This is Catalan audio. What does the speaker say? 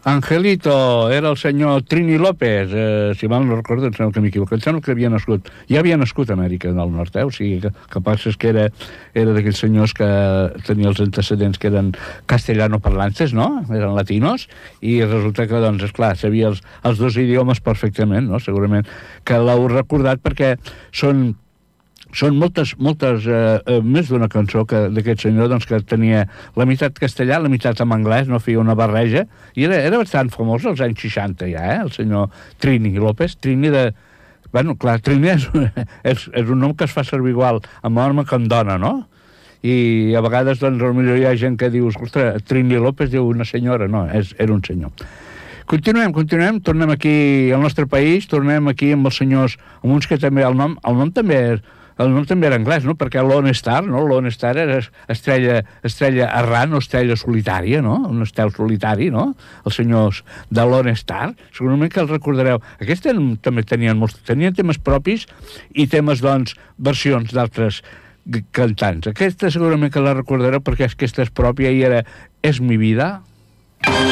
Angelito era el senyor Trini López, si mal no recordo, em sembla que m'equivoco, em sembla que ja havia nascut a Amèrica del Nord, o sigui, que passa és que era d'aquells senyors que tenia els antecedents que eren castellano-parlantes, no? Eren latinos, i resulta que, doncs, esclar, sabia els dos idiomes perfectament, no? Segurament que l'heu recordat perquè són moltes, més d'una cançó d'aquest senyor, doncs, que tenia la meitat castellà, la meitat en anglès, no, feia una barreja, i era bastant famós als anys 60 ja, el senyor Trini López. Trini bueno, clar, Trini és un nom que es fa servir igual amb home que amb dona, no? I a vegades, doncs, potser hi ha gent que dius, ostres, Trini López diu una senyora, no, era un senyor. Continuem, tornem aquí al nostre país, tornem aquí amb els senyors, amb uns que també el nom també era anglès, no? Perquè Lone Star, no? Lone Star era estrella errant o estrella solitària, no? Un estel solitari, no? Els senyors de Lone Star, segurament que els recordareu. Aquests també tenien temes propis i temes, doncs, versions d'altres cantants. Aquesta segurament que la recordareu perquè aquesta és pròpia i era És mi vida.